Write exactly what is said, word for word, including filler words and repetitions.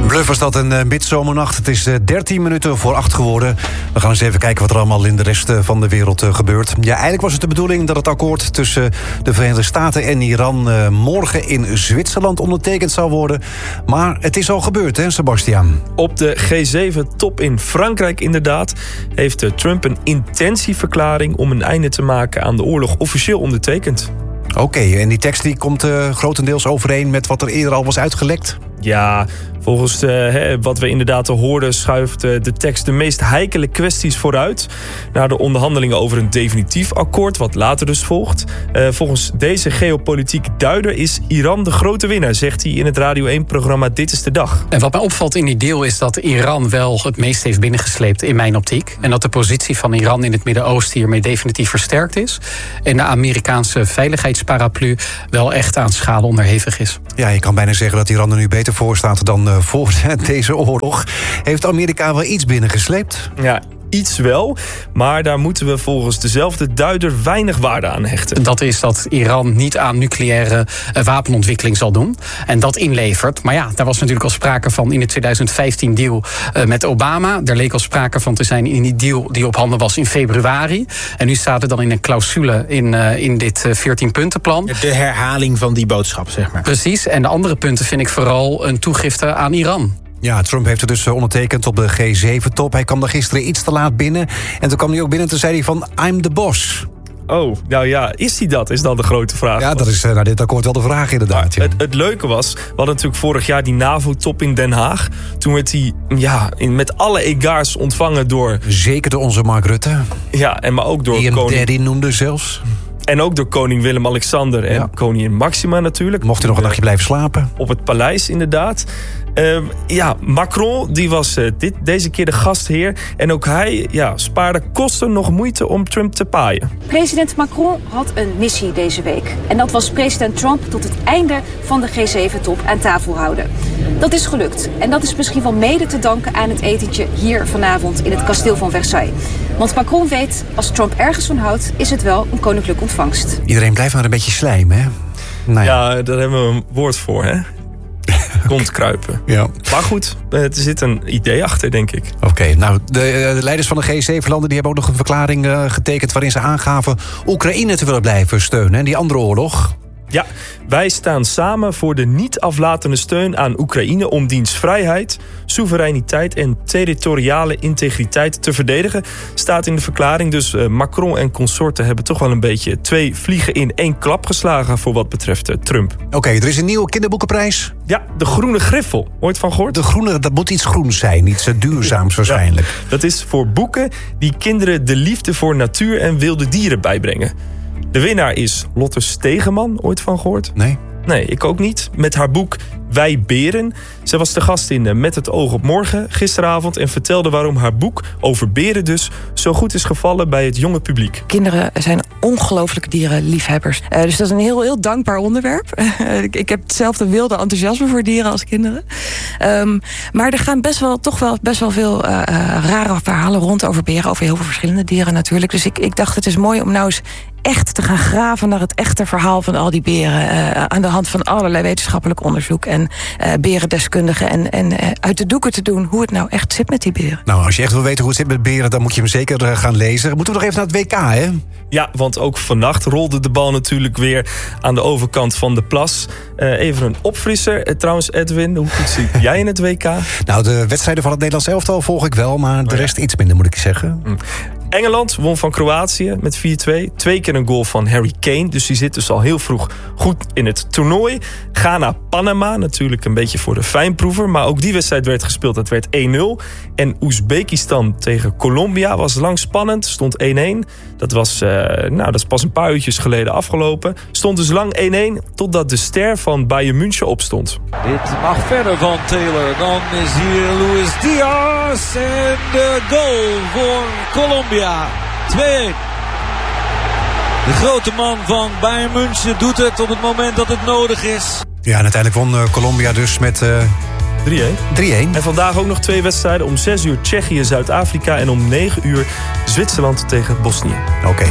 Bluff was dat een uh, midzomernacht. Het is uh, dertien minuten voor acht geworden. We gaan eens even kijken wat er allemaal in de rest uh, van de wereld uh, gebeurt. Ja, eigenlijk was het de bedoeling dat het akkoord tussen de Verenigde Staten en Iran uh, morgen in Zwitserland ondertekend zou worden. Maar het is al gebeurd, hè, Sebastiaan? Op de G zeven top in Frankrijk inderdaad heeft uh, Trump een intentieverklaring om een einde te maken aan de oorlog officieel ondertekend. Oké, okay, en die tekst die komt uh, grotendeels overeen met wat er eerder al was uitgelekt? Ja, volgens uh, he, wat we inderdaad hoorden schuift uh, de tekst de meest heikele kwesties vooruit naar de onderhandelingen over een definitief akkoord, wat later dus volgt. Uh, volgens deze geopolitiek duider is Iran de grote winnaar, zegt hij in het Radio één-programma Dit is de Dag. En wat mij opvalt in die deal is dat Iran wel het meest heeft binnengesleept in mijn optiek. En dat de positie van Iran in het Midden-Oosten hiermee definitief versterkt is. En de Amerikaanse veiligheidsparaplu wel echt aan schade onderhevig is. Ja, je kan bijna zeggen dat Iran er nu beter voor staat dan uh, voor deze oorlog. Heeft Amerika wel iets binnengesleept? Ja, iets wel, maar daar moeten we volgens dezelfde duider weinig waarde aan hechten. Dat is dat Iran niet aan nucleaire uh, wapenontwikkeling zal doen en dat inlevert. Maar ja, daar was natuurlijk al sprake van in de twintig vijftien deal uh, met Obama. Daar leek al sprake van te zijn in die deal die op handen was in februari. En nu staat er dan in een clausule in, uh, in dit uh, veertien-puntenplan. De herhaling van die boodschap, zeg maar. Precies, en de andere punten vind ik vooral een toegifte aan Iran. Ja, Trump heeft het dus ondertekend op de G zeven top. Hij kwam er gisteren iets te laat binnen. En toen kwam hij ook binnen, toen zei hij van I'm the boss. Oh, nou ja, is hij dat? Is dan de grote vraag. Ja, dat is naar dit akkoord wel de vraag inderdaad. Ja. Het, het leuke was, we hadden natuurlijk vorig jaar die NAVO-top in Den Haag. Toen werd hij ja, in, met alle egaars ontvangen door... Zeker door onze Mark Rutte. Ja, en maar ook door die koning... Die daddy noemde zelfs. En ook door koning Willem-Alexander en ja. koningin Maxima natuurlijk. Mocht hij nog een nachtje blijven slapen. Op het paleis inderdaad. Uh, ja, Macron die was uh, dit, deze keer de gastheer. En ook hij ja, spaarde kosten nog moeite om Trump te paaien. President Macron had een missie deze week. En dat was president Trump tot het einde van de G zeven top aan tafel houden. Dat is gelukt. En dat is misschien wel mede te danken aan het etentje hier vanavond in het kasteel van Versailles. Want Macron weet, als Trump ergens van houdt, is het wel een koninklijke ontvangst. Iedereen blijft maar een beetje slijmen, hè? Nou ja. ja, daar hebben we een woord voor, hè? Rondkruipen. Ja. Maar goed, er zit een idee achter, denk ik. Oké, okay, nou, de, de leiders van de G zeven-landen... die hebben ook nog een verklaring uh, getekend... waarin ze aangaven Oekraïne te willen blijven steunen. En die andere oorlog... Ja, wij staan samen voor de niet aflatende steun aan Oekraïne... om diens vrijheid, soevereiniteit en territoriale integriteit te verdedigen. Staat in de verklaring. Dus uh, Macron en consorten hebben toch wel een beetje... twee vliegen in één klap geslagen voor wat betreft uh, Trump. Oké, okay, er is een nieuwe kinderboekenprijs. Ja, de Groene Griffel. Ooit van gehoord? De Groene, dat moet iets groens zijn. Iets uh, duurzaams waarschijnlijk. Ja, dat is voor boeken die kinderen de liefde voor natuur en wilde dieren bijbrengen. De winnaar is Lotte Stegeman, ooit van gehoord? Nee. Nee, ik ook niet. Met haar boek Wij Beren. Ze was de gast in Met het oog op morgen gisteravond... en vertelde waarom haar boek over beren dus... zo goed is gevallen bij het jonge publiek. Kinderen zijn ongelooflijke dierenliefhebbers. Uh, dus dat is een heel, heel dankbaar onderwerp. Uh, ik, ik heb hetzelfde wilde enthousiasme voor dieren als kinderen. Um, maar er gaan best wel, toch wel best wel veel uh, uh, rare verhalen rond over beren... over heel veel verschillende dieren natuurlijk. Dus ik, ik dacht, het is mooi om nou eens... echt te gaan graven naar het echte verhaal van al die beren... Uh, aan de hand van allerlei wetenschappelijk onderzoek... en uh, berendeskundigen en, en uh, uit de doeken te doen... hoe het nou echt zit met die beren. Nou, als je echt wil weten hoe het zit met beren... dan moet je hem zeker uh, gaan lezen. Moeten we nog even naar het W K, hè? Ja, want ook vannacht rolde de bal natuurlijk weer... aan de overkant van de plas. Uh, even een opfrisser. Uh, trouwens, Edwin, hoe goed zit jij in het W K? Nou, de wedstrijden van het Nederlands elftal volg ik wel... maar de rest iets minder, moet ik zeggen. Mm. Engeland won van Kroatië met vier twee. Twee keer een goal van Harry Kane. Dus die zit dus al heel vroeg goed in het toernooi. Ghana, Panama, natuurlijk een beetje voor de fijnproever. Maar ook die wedstrijd werd gespeeld. Het werd één nul. En Oezbekistan tegen Colombia was lang spannend. Stond één één. Dat was, uh, nou, dat is pas een paar uurtjes geleden afgelopen. Stond dus lang één één. Totdat de ster van Bayern München opstond. Dit mag verder van Taylor. Dan is hier Luis Diaz. En de goal voor Colombia. twee één. De grote man van Bayern München doet het op het moment dat het nodig is. Ja, en uiteindelijk won uh, Colombia dus met... Uh... drie één. drie één. En vandaag ook nog twee wedstrijden. Om zes uur Tsjechië, Zuid-Afrika. En om negen uur Zwitserland tegen Bosnië. Oké. Okay.